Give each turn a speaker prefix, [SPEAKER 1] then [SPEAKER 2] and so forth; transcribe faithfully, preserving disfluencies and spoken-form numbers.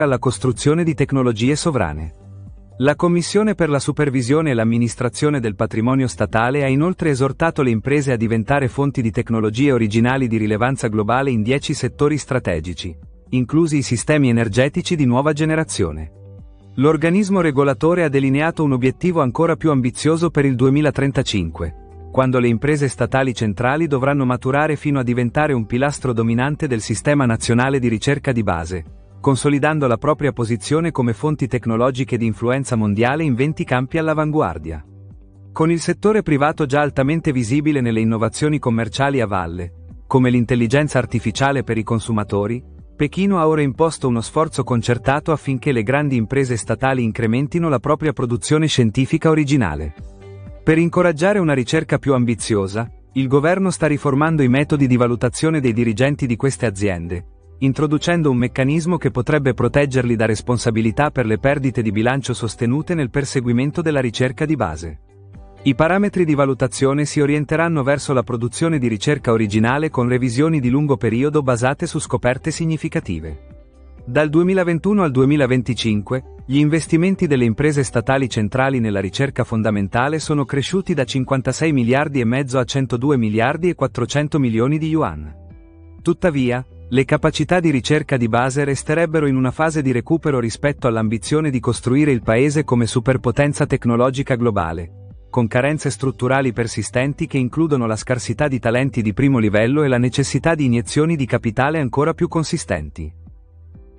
[SPEAKER 1] alla costruzione di tecnologie sovrane. La Commissione per la supervisione e l'amministrazione del patrimonio statale ha inoltre esortato le imprese a diventare fonti di tecnologie originali di rilevanza globale in dieci settori strategici, inclusi i sistemi energetici di nuova generazione. L'organismo regolatore ha delineato un obiettivo ancora più ambizioso per il duemilatrentacinque, quando le imprese statali centrali dovranno maturare fino a diventare un pilastro dominante del sistema nazionale di ricerca di base, consolidando la propria posizione come fonti tecnologiche di influenza mondiale in venti campi all'avanguardia. Con il settore privato già altamente visibile nelle innovazioni commerciali a valle, come l'intelligenza artificiale per i consumatori, Pechino ha ora imposto uno sforzo concertato affinché le grandi imprese statali incrementino la propria produzione scientifica originale. Per incoraggiare una ricerca più ambiziosa, il governo sta riformando i metodi di valutazione dei dirigenti di queste aziende, introducendo un meccanismo che potrebbe proteggerli da responsabilità per le perdite di bilancio sostenute nel perseguimento della ricerca di base. I parametri di valutazione si orienteranno verso la produzione di ricerca originale con revisioni di lungo periodo basate su scoperte significative. Dal duemilaventuno al duemilaventicinque, gli investimenti delle imprese statali centrali nella ricerca fondamentale sono cresciuti da cinquantasei miliardi e mezzo a centodue miliardi e quattrocento milioni di yuan. Tuttavia, le capacità di ricerca di base resterebbero in una fase di recupero rispetto all'ambizione di costruire il paese come superpotenza tecnologica globale, con carenze strutturali persistenti che includono la scarsità di talenti di primo livello e la necessità di iniezioni di capitale ancora più consistenti.